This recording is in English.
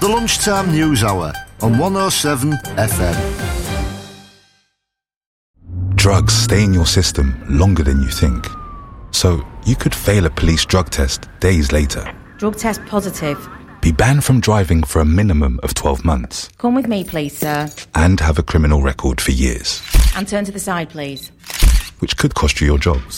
Lunchtime News Hour on 107 FM. Drugs stay in your system longer than you think. So you could fail a police drug test days later. Drug test positive. Be banned from driving for a minimum of 12 months. Come with me, please, sir. And have a criminal record for years. And turn to the side, please. Which could cost you your job.